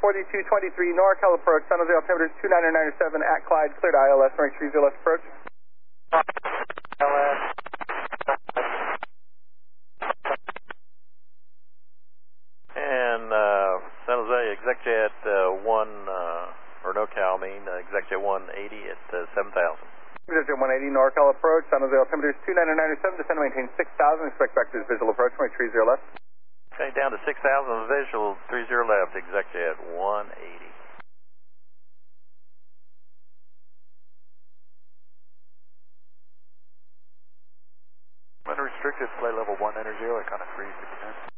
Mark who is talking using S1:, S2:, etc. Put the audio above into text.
S1: 4223 NorCal approach, San Jose altimeter 2997 at Clyde, cleared ILS, runway 30 left approach.
S2: LS. And San Jose, ExecJet 1, or NorCal, ExecJet 180 at 7,000.
S1: ExecJet 180 NorCal approach, San Jose altimeter 2997, descend and maintain 6,000, expect vectors visual approach, runway 30 left.
S2: Okay, down to 6,000 visual, 30 left, ExecJet 180.
S3: Unrestricted, flight level 1 enter 0, I kind of freeze again.